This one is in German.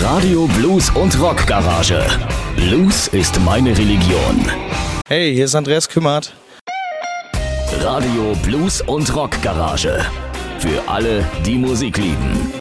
Radio Blues und Rock Garage. Blues ist meine Religion. Hey, hier ist Andreas Kümmert. Radio Blues und Rock Garage. Für alle, die Musik lieben.